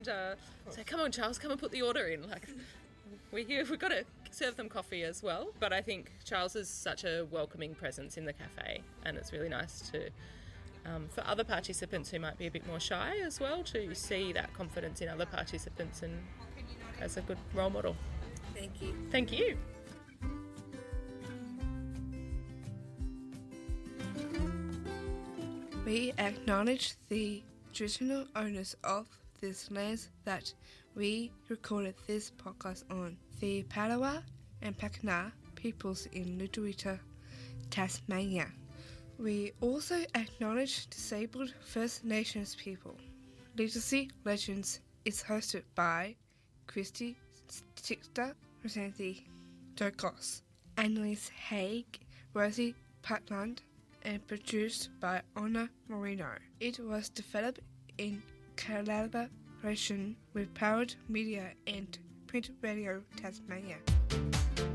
Say, come on, Charles, come and put the order in. Like, we're here, we've got to serve them coffee as well. But I think Charles is such a welcoming presence in the cafe, and it's really nice to, for other participants who might be a bit more shy as well, to see that confidence in other participants and as a good role model. Thank you. Thank you. We acknowledge the traditional owners of this land that we recorded this podcast on, the Palawa and Pakana peoples in Lutruwita, Tasmania. We also acknowledge disabled First Nations people. Literacy Legends is hosted by Christy Sixter, Rosanthi Dokos, Annalise Haig, Rosie Putland, and produced by Anna Marino. It was developed in collaboration with Powered Media and Print Radio Tasmania.